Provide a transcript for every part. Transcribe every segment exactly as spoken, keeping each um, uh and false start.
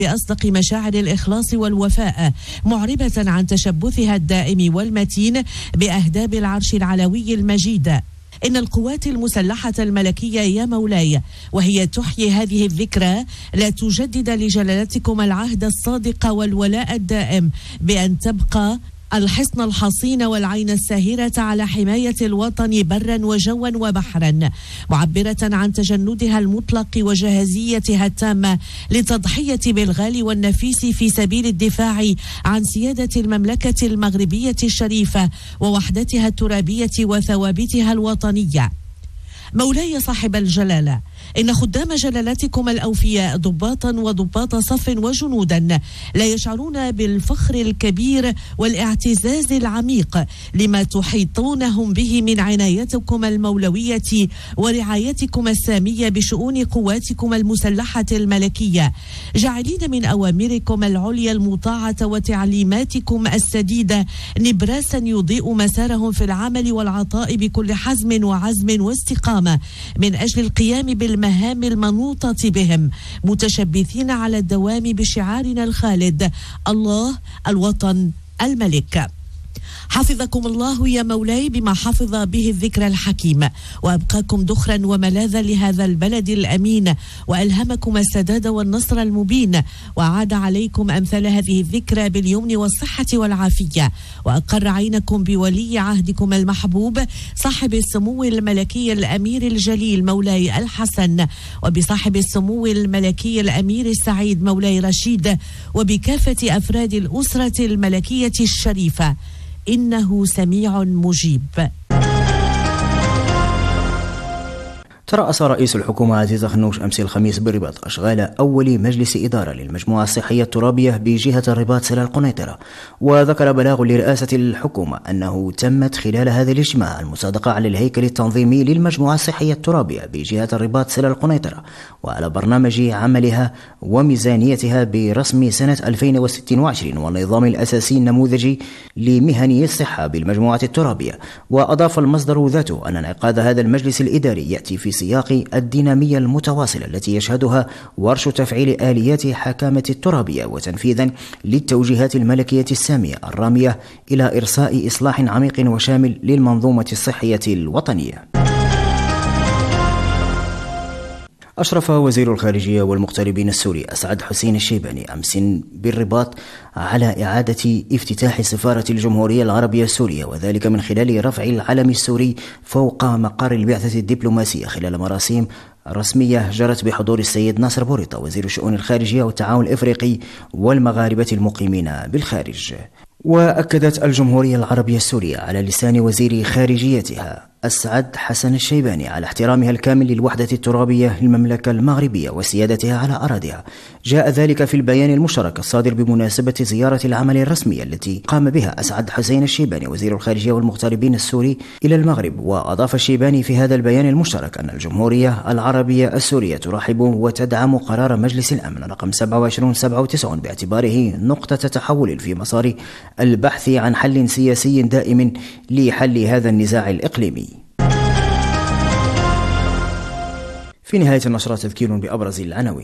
بأصدق مشاعر الإخلاص والوفاء، معربة عن تشبثها الدائم والمتين بأهداب العرش العلوي المجيد. إن القوات المسلحة الملكية يا مولاي وهي تحيي هذه الذكرى لا تجدد لجلالتكم العهد الصادق والولاء الدائم بأن تبقى الحصن الحصين والعين الساهرة على حماية الوطن برا وجوا وبحرا، معبرة عن تجندها المطلق وجاهزيتها التامة للتضحية بالغالي والنفيس في سبيل الدفاع عن سيادة المملكة المغربية الشريفة ووحدتها الترابية وثوابتها الوطنية. مولاي صاحب الجلالة، إن خدام جلالتكم الأوفياء ضباطا وضباط صف وجنودا لا يشعرون بالفخر الكبير والاعتزاز العميق لما تحيطونهم به من عنايتكم المولوية ورعايتكم السامية بشؤون قواتكم المسلحة الملكية، جاعلين من أوامركم العليا المطاعة وتعليماتكم السديدة نبراسا يضيء مسارهم في العمل والعطاء بكل حزم وعزم واستقامة من أجل القيام بالمهام المنوطة بهم، متشبثين على الدوام بشعارنا الخالد: الله، الوطن، الملك. حفظكم الله يا مولاي بما حفظ به الذكر الحكيم، وأبقاكم ذخرا وملاذا لهذا البلد الأمين، وألهمكم السداد والنصر المبين، وأعاد عليكم أمثال هذه الذكرى باليمن والصحة والعافية، وأقر عينكم بولي عهدكم المحبوب صاحب السمو الملكي الأمير الجليل مولاي الحسن، وبصاحب السمو الملكي الأمير السعيد مولاي رشيد، وبكافة أفراد الأسرة الملكية الشريفة، إنه سميع مجيب. ترأس رئيس الحكومة عزيز خنوش أمس الخميس بالرباط أشغال أول مجلس إدارة للمجموعة الصحية الترابية بجهة الرباط سلا القنيطرة. وذكر بلاغ لرئاسة الحكومة أنه تمت خلال هذا الاجتماع المصادقة على الهيكل التنظيمي للمجموعة الصحية الترابية بجهة الرباط سلا القنيطرة وعلى برنامج عملها وميزانيتها برسم سنة ألفين واثنين وعشرين والنظام الأساسي النموذجي لمهني الصحة بالمجموعة الترابية. وأضاف المصدر ذاته أن انعقاد هذا المجلس الإداري يأتي في سياق الدينامية المتواصلة التي يشهدها ورش تفعيل آليات حكامة الترابية وتنفيذا للتوجيهات الملكية السامية الرامية إلى إرساء إصلاح عميق وشامل للمنظومة الصحية الوطنية. أشرف وزير الخارجية والمغتربين السوري أسعد حسين الشيباني أمس بالرباط على إعادة افتتاح سفارة الجمهورية العربية السورية، وذلك من خلال رفع العلم السوري فوق مقر البعثة الدبلوماسية خلال مراسيم رسمية جرت بحضور السيد ناصر بوريطة وزير الشؤون الخارجية والتعاون الإفريقي والمغاربة المقيمين بالخارج. وأكدت الجمهورية العربية السورية على لسان وزير خارجيتها أسعد حسن الشيباني على احترامها الكامل للوحدة الترابية للمملكة المغربية وسيادتها على أراضيها. جاء ذلك في البيان المشترك الصادر بمناسبة زيارة العمل الرسمية التي قام بها أسعد حسين الشيباني وزير الخارجية والمغتربين السوري إلى المغرب. وأضاف الشيباني في هذا البيان المشترك أن الجمهورية العربية السورية ترحب وتدعم قرار مجلس الأمن رقم سبعة وعشرين سبعة وتسعين باعتباره نقطة تحول في مسار البحث عن حل سياسي دائم لحل هذا النزاع الإقليمي. في نهاية النشرة تذكير بأبرز العناوين.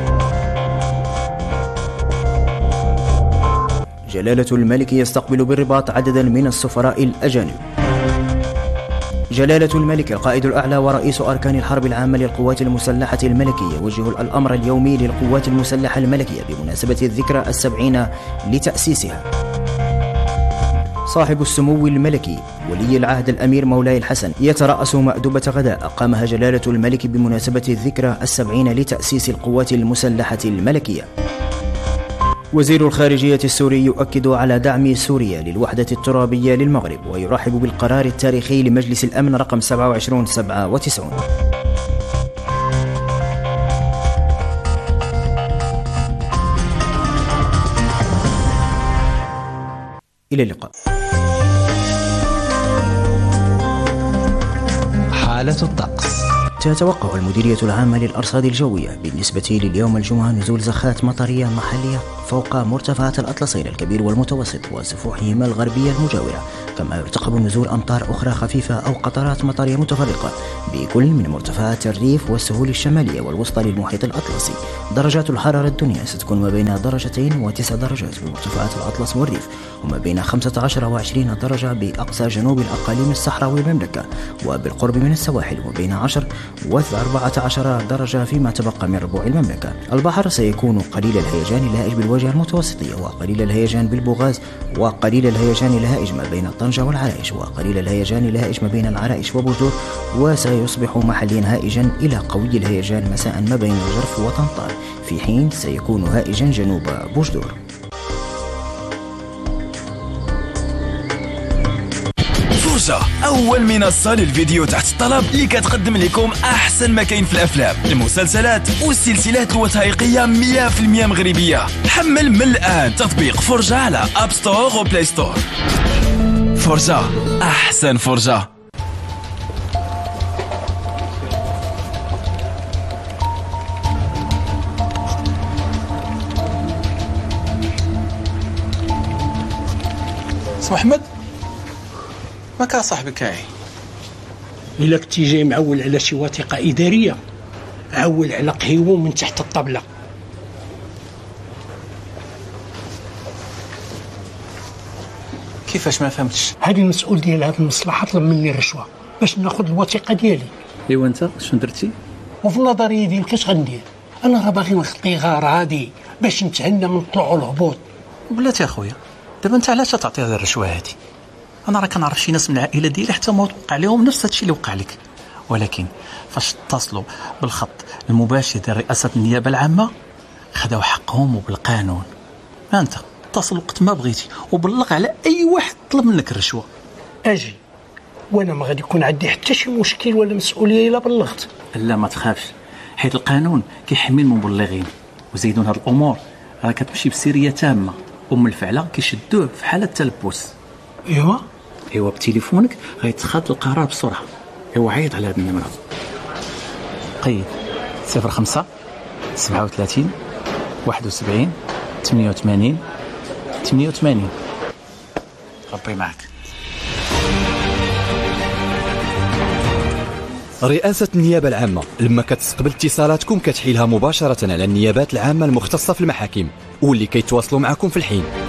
جلالة الملك يستقبل بالرباط عددا من السفراء الأجانب. جلالة الملك القائد الأعلى ورئيس أركان الحرب العامة للقوات المسلحة الملكية يوجه الأمر اليومي للقوات المسلحة الملكية بمناسبة الذكرى السبعين لتأسيسها. صاحب السمو الملكي ولي العهد الأمير مولاي الحسن يترأس مأدبة غداء أقامها جلالة الملك بمناسبة الذكرى السبعين لتأسيس القوات المسلحة الملكية. وزير الخارجية السوري يؤكد على دعم سوريا للوحدة الترابية للمغرب ويرحب بالقرار التاريخي لمجلس الأمن رقم سبعة وعشرين سبعة وتسعين. إلى اللقاء. حالة الطقس. تتوقع المديرية العامة للأرصاد الجوية بالنسبة لليوم الجمعة نزول زخات مطرية محلية فوق مرتفعات الأطلسين الكبير والمتوسط وسفوحهما الغربية المجاورة، كما يرتقب نزول أمطار أخرى خفيفة أو قطرات مطرية متفرقة بكل من مرتفعات الريف والسهول الشمالية والوسطى للمحيط الأطلسي. درجات الحرارة الدنيا ستكون ما بين درجتين وتسع درجات بمرتفعات الأطلس والريف، وما بين خمسة عشر وعشرين درجة بأقصى جنوب الأقاليم الصحراوي المملكة وبالقرب من السواحل، وبين عشر وأربعة عشر درجة فيما تبقى من ربوع المملكة. البحر سيكون قليل الهيجان الهائج بالواجهة المتوسطية، وقليل الهيجان بالبوغاز، وقليل الهيجان الهائج ما بين طنجة والعرائش، وقليل الهيجان الهائج ما بين العرائش وبوجدور، وسيصبح محليا هائجا إلى قوي الهيجان مساء ما بين الجرف وطنطار، في حين سيكون هائجا جنوب بوجدور. فرجة، أول منصة للفيديو تحت الطلب اللي كتقدم لكم أحسن ما كاين في الأفلام، المسلسلات والسلسلات الوثائقية مية بالمية مغربية. حمل من الآن تطبيق فرجة على أب ستور وبلاي ستور. فرجة، أحسن فرجة. اسمو أحمد، ما كان صاحبك كاي؟ إلا كنتي جاي معول على شي وثيقة إدارية، عول على قهيوه من تحت الطبلة. كيفاش ما فهمتش؟ هذه المسؤول ديال هذه المصلحة طلب مني الرشوة باش ناخذ الوثيقة ديالي. ايوا انت شنو درتي؟ وفي النظرية ديالك اش غندير؟ انا راه باغي نخطي غار عادي باش نتهنى من الطلوع والهبوط. بلاتي اخويا، دابا انت علاش تعطي هذه الرشوه هذه؟ انا راه كنعرف شي ناس من العائله ديالي حتى ما وقع عليهم نفس هادشي اللي وقع لك، ولكن فاش اتصلوا بالخط المباشر ديال رئاسه النيابه العامه خداو حقهم وبالقانون. ما انت اتصل وقت ما بغيتي وبلغ على اي واحد طلب منك الرشوه. اجي وانا ما غادي يكون عندي حتى شي مشكل ولا مسؤوليه الا بلغت. لا ما تخافش، حيت القانون كيحمي المبلغين، وزيدون هاد الامور راه كتمشي بسريه تامه، ام الفعله كيشدوه في حاله تلبس. ايوا ايوا بتليفونك غيتخذ القرار بسرعه. ايوا عيط على هاد النمره، قيد صفر خمسة سبعة وثلاثين واحد وسبعين ثمانية وثمانين ثمانية وثمانين. ربي معك. رئاسة النيابة العامة لما كتستقبل اتصالاتكم كتحيلها مباشرة على النيابات العامة المختصة في المحاكم واللي كيتواصلوا معكم في الحين.